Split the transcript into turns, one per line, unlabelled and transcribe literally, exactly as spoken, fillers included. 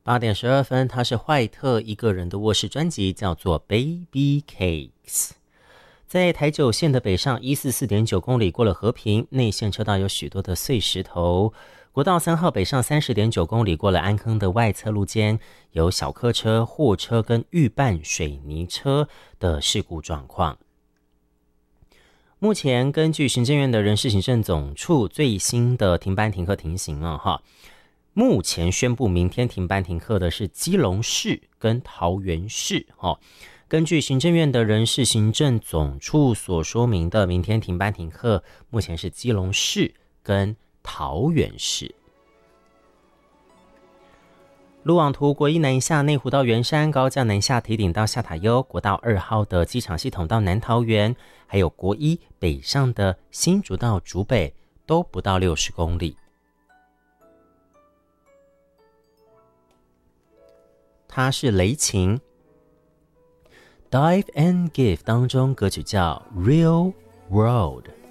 八点十二分，他是坏特一个人的卧室专辑，叫做 Baby Cakes。在台九线的北上一四四点九公里，过了和平内线车道有许多的碎石头。国道三号北上三十点九公里，过了安坑的外侧路肩，有小客车、货车跟预拌水泥车的事故状况。目前根据行政院的人事行政总处最新的停班停课停行了哈。目前宣布明天停班停课的是基隆市跟桃园市、哦、根据行政院的人事行政总处所说明的，明天停班停课目前是基隆市跟桃园市。路网图：国一南下内湖到圆山，高架南下堤顶到下塔悠，国道二号的机场系统到南桃园，还有国一北上的新竹到竹北都不到六十公里。他是雷琴 Dive and Give 当中歌曲叫 Real World。